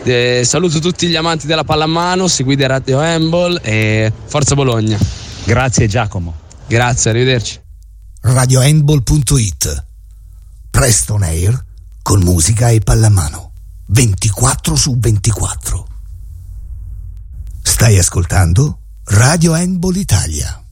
Saluto tutti gli amanti della pallamano, seguite Radio Handball e Forza Bologna. Grazie Giacomo. Grazie, arrivederci. RadioHandball.it. Presto on air con musica e pallamano 24/24. Stai ascoltando Radio Handball Italia.